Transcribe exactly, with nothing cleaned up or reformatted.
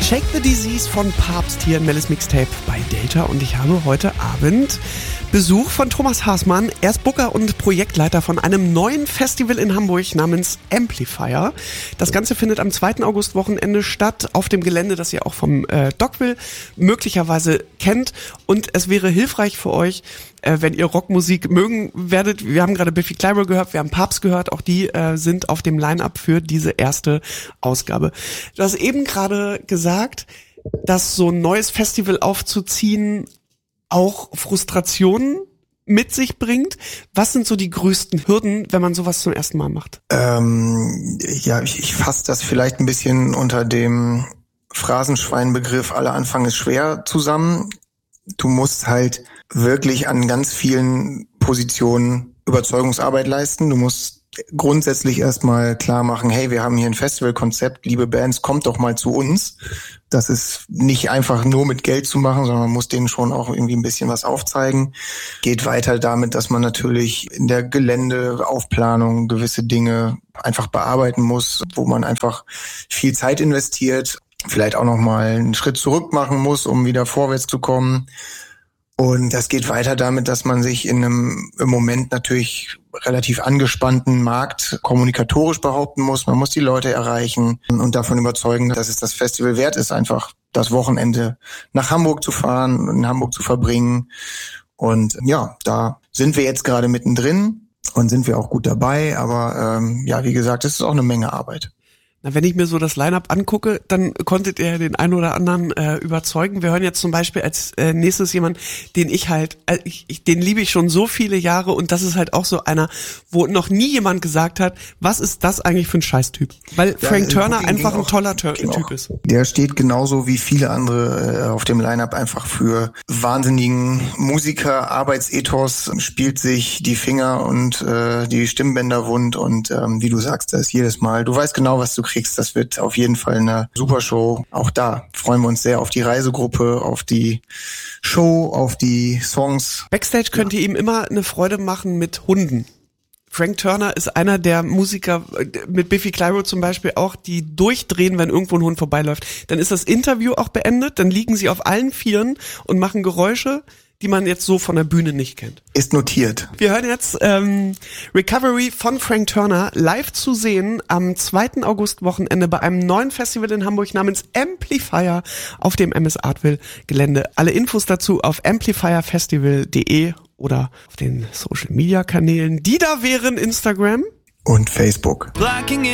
Shake the Disease von Papst hier in Mellis Mixtape bei Delta und ich habe heute Abend Besuch von Thomas Haßmann. Er ist Booker und Projektleiter von einem neuen Festival in Hamburg namens Amplifier. Das Ganze findet am zweiten August Wochenende statt auf dem Gelände, das ihr auch vom äh, Dogville möglicherweise kennt, und es wäre hilfreich für euch, äh, wenn ihr Rockmusik mögen werdet. Wir haben gerade Biffy Clyro gehört, wir haben Papst gehört, auch die äh, sind auf dem Line-Up für diese erste Ausgabe. Du hast eben gerade gesagt, dass so ein neues Festival aufzuziehen auch Frustrationen mit sich bringt. Was sind so die größten Hürden, wenn man sowas zum ersten Mal macht? Ähm, ja, ich, ich fasse das vielleicht ein bisschen unter dem Phrasenschweinbegriff, aller Anfang ist schwer zusammen. Du musst halt wirklich an ganz vielen Positionen Überzeugungsarbeit leisten. Du musst grundsätzlich erstmal klar machen, hey, wir haben hier ein Festivalkonzept, liebe Bands, kommt doch mal zu uns. Das ist nicht einfach nur mit Geld zu machen, sondern man muss denen schon auch irgendwie ein bisschen was aufzeigen. Geht weiter damit, dass man natürlich in der Geländeaufplanung gewisse Dinge einfach bearbeiten muss, wo man einfach viel Zeit investiert, vielleicht auch nochmal einen Schritt zurück machen muss, um wieder vorwärts zu kommen. Und das geht weiter damit, dass man sich in einem im Moment natürlich relativ angespannten Markt kommunikatorisch behaupten muss. Man muss die Leute erreichen und davon überzeugen, dass es das Festival wert ist, einfach das Wochenende nach Hamburg zu fahren, in Hamburg zu verbringen. Und ja, da sind wir jetzt gerade mittendrin und sind wir auch gut dabei. Aber ähm, ja, wie gesagt, es ist auch eine Menge Arbeit. Na, wenn ich mir so das Line-Up angucke, dann konntet ihr den einen oder anderen äh, überzeugen. Wir hören jetzt zum Beispiel als äh, nächstes jemand, den ich halt, äh, ich, ich, den liebe ich schon so viele Jahre, und das ist halt auch so einer, wo noch nie jemand gesagt hat, was ist das eigentlich für ein Scheißtyp? Weil ja, Frank Turner ging, einfach ging ein auch, toller Tur- Typ auch. ist. Der steht genauso wie viele andere äh, auf dem Line-Up einfach für wahnsinnigen Musiker, Arbeitsethos, spielt sich die Finger und äh, die Stimmbänder wund und ähm, wie du sagst, da ist jedes Mal, du weißt genau, was du kriegst. Das wird auf jeden Fall eine super Show. Auch da freuen wir uns sehr auf die Reisegruppe, auf die Show, auf die Songs. Backstage könnt ihr ihm immer eine Freude machen mit Hunden. Frank Turner ist einer der Musiker, mit Biffy Clyro zum Beispiel auch, die durchdrehen, wenn irgendwo ein Hund vorbeiläuft. Dann ist das Interview auch beendet, dann liegen sie auf allen Vieren und machen Geräusche, die man jetzt so von der Bühne nicht kennt. Ist notiert. Wir hören jetzt ähm, Recovery von Frank Turner live zu sehen am zweiten August Wochenende bei einem neuen Festival in Hamburg namens Amplifier auf dem M S Artville Gelände. Alle Infos dazu auf amplifier festival punkt de oder auf den Social Media Kanälen, die da wären Instagram und Facebook. Blocking